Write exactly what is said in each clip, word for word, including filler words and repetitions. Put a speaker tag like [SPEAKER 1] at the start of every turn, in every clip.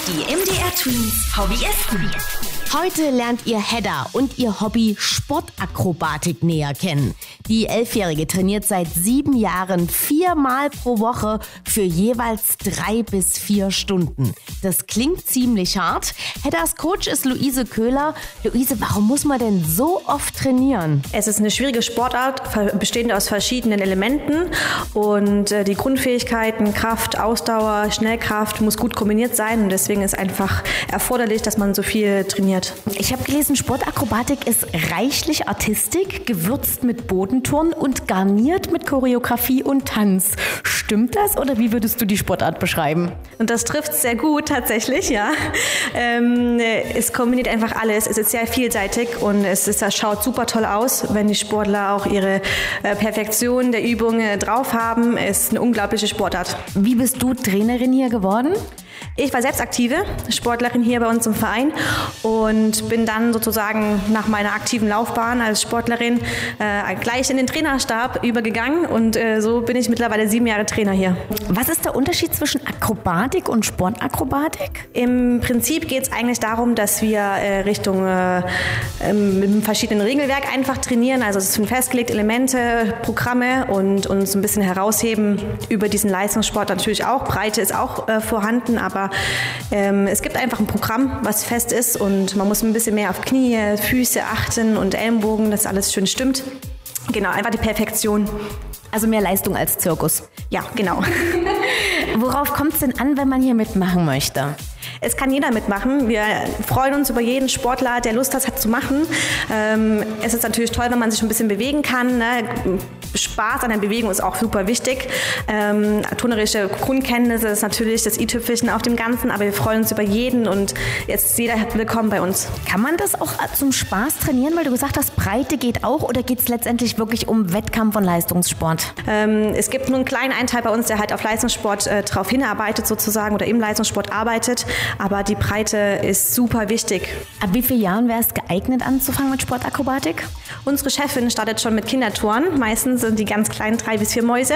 [SPEAKER 1] Die M D R Twins Hobbyisten.
[SPEAKER 2] Heute lernt ihr Hedda und ihr Hobby Sportakrobatik näher kennen. Die Elfjährige trainiert seit sieben Jahren viermal pro Woche für jeweils drei bis vier Stunden. Das klingt ziemlich hart. Heddas Coach ist Luise Köhler. Luise, warum muss man denn so oft trainieren?
[SPEAKER 3] Es ist eine schwierige Sportart, bestehend aus verschiedenen Elementen. Und die Grundfähigkeiten, Kraft, Ausdauer, Schnellkraft muss gut kombiniert sein. Und deswegen ist einfach erforderlich, dass man so viel trainiert.
[SPEAKER 2] Ich habe gelesen, Sportakrobatik ist reichlich Artistik, gewürzt mit Bodenturnen und garniert mit Choreografie und Tanz. Stimmt das oder wie würdest du die Sportart beschreiben?
[SPEAKER 3] Und das trifft sehr gut tatsächlich, ja. Ähm, es kombiniert einfach alles. Es ist sehr vielseitig und es ist, das schaut super toll aus, wenn die Sportler auch ihre äh, Perfektion der Übung äh, drauf haben. Es ist eine unglaubliche Sportart.
[SPEAKER 2] Wie bist du Trainerin hier geworden?
[SPEAKER 3] Ich war selbst aktive Sportlerin hier bei uns im Verein und bin dann sozusagen nach meiner aktiven Laufbahn als Sportlerin äh, gleich in den Trainerstab übergegangen und äh, so bin ich mittlerweile sieben Jahre Trainer hier.
[SPEAKER 2] Was ist der Unterschied zwischen Akrobatik und Sportakrobatik?
[SPEAKER 3] Im Prinzip geht es eigentlich darum, dass wir äh, Richtung äh, äh, mit einem verschiedenen Regelwerk einfach trainieren. Also es sind festgelegte Elemente, Programme und uns ein bisschen herausheben über diesen Leistungssport. Natürlich auch, Breite ist auch äh, vorhanden, aber ähm, es gibt einfach ein Programm, was fest ist und man muss ein bisschen mehr auf Knie, Füße achten und Ellenbogen, dass alles schön stimmt. Genau, einfach die Perfektion.
[SPEAKER 2] Also mehr Leistung als Zirkus.
[SPEAKER 3] Ja, genau.
[SPEAKER 2] Worauf kommt es denn an, wenn man hier mitmachen möchte?
[SPEAKER 3] Es kann jeder mitmachen. Wir freuen uns über jeden Sportler, der Lust hat, hat zu machen. Ähm, es ist natürlich toll, wenn man sich ein bisschen bewegen kann. Ne? Spaß an der Bewegung ist auch super wichtig. Ähm, turnerische Grundkenntnisse ist natürlich das i-Tüpfelchen auf dem Ganzen, aber wir freuen uns über jeden und jetzt ist jeder willkommen bei uns.
[SPEAKER 2] Kann man das auch zum Spaß trainieren, weil du gesagt hast, Breite geht auch oder geht es letztendlich wirklich um Wettkampf und Leistungssport?
[SPEAKER 3] Ähm, es gibt nur einen kleinen Einteil bei uns, der halt auf Leistungssport äh, drauf hinarbeitet sozusagen oder im Leistungssport arbeitet. Aber die Breite ist super wichtig.
[SPEAKER 2] Ab wie vielen Jahren wäre es geeignet anzufangen mit Sportakrobatik?
[SPEAKER 3] Unsere Chefin startet schon mit Kindertouren. Meistens sind die ganz kleinen drei bis vier Mäuse.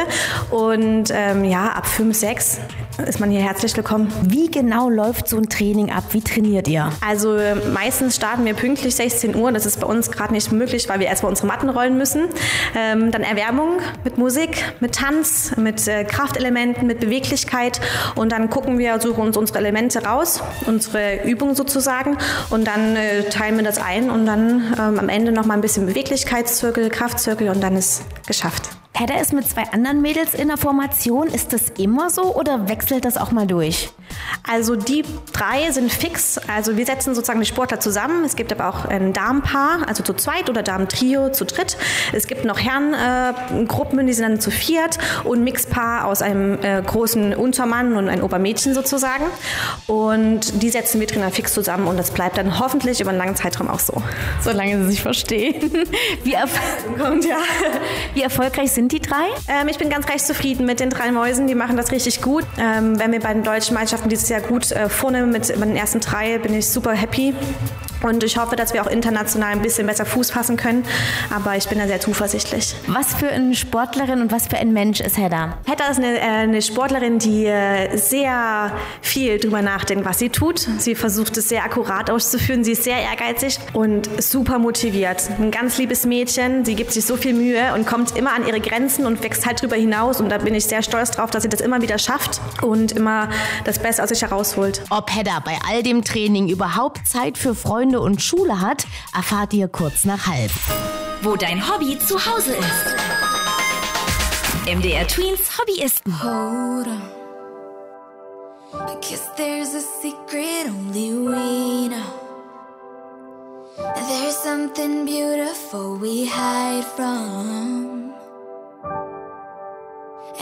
[SPEAKER 3] Und ähm, ja, ab fünf, sechs ist man hier herzlich willkommen.
[SPEAKER 2] Wie genau läuft so ein Training ab? Wie trainiert ihr?
[SPEAKER 3] Also meistens starten wir pünktlich sechzehn Uhr. Das ist bei uns gerade nicht möglich, weil wir erstmal unsere Matten rollen müssen. Ähm, dann Erwärmung mit Musik, mit Tanz, mit äh, Kraftelementen, mit Beweglichkeit. Und dann gucken wir, suchen uns unsere Elemente raus, unsere Übung sozusagen. Und dann äh, teilen wir das ein und dann ähm, am Ende noch mal ein bisschen Beweglichkeitszirkel, Kraftzirkel und dann ist geschafft.
[SPEAKER 2] Hedda ist mit zwei anderen Mädels in der Formation. Ist das immer so oder wechselt das auch mal durch?
[SPEAKER 3] Also die drei sind fix. Also wir setzen sozusagen die Sportler zusammen. Es gibt aber auch ein Damenpaar, also zu zweit oder Damen-Trio zu dritt. Es gibt noch Herrengruppen, äh, die sind dann zu viert und ein Mixpaar aus einem äh, großen Untermann und ein Obermädchen sozusagen. Und die setzen wir Trainer fix zusammen und das bleibt dann hoffentlich über einen langen Zeitraum auch so.
[SPEAKER 2] Solange sie sich verstehen. Wie, erf-
[SPEAKER 3] Kommt, ja.
[SPEAKER 2] Wie erfolgreich sind die drei?
[SPEAKER 3] Ähm, ich bin ganz recht zufrieden mit den drei Mäusen, die machen das richtig gut. Ähm, wenn wir bei den deutschen Meisterschaften dieses Jahr gut äh, vorne mit, mit den ersten drei, bin ich super happy. Und ich hoffe, dass wir auch international ein bisschen besser Fuß fassen können. Aber ich bin da sehr zuversichtlich.
[SPEAKER 2] Was für eine Sportlerin und was für ein Mensch ist Hedda?
[SPEAKER 3] Hedda ist eine, äh, eine Sportlerin, die äh, sehr viel drüber nachdenkt, was sie tut. Sie versucht es sehr akkurat auszuführen. Sie ist sehr ehrgeizig und super motiviert. Ein ganz liebes Mädchen. Sie gibt sich so viel Mühe und kommt immer an ihre Grenzen und wächst halt drüber hinaus. Und da bin ich sehr stolz drauf, dass sie das immer wieder schafft und immer das Beste aus sich herausholt.
[SPEAKER 2] Ob Hedda bei all dem Training überhaupt Zeit für Freunde und Schule hat, erfahrt ihr kurz nach halb.
[SPEAKER 1] Wo dein Hobby zu Hause ist. M D R Twins Hobbyisten.
[SPEAKER 4] Hold on. I guess there's a secret only we know. There's something beautiful we hide from.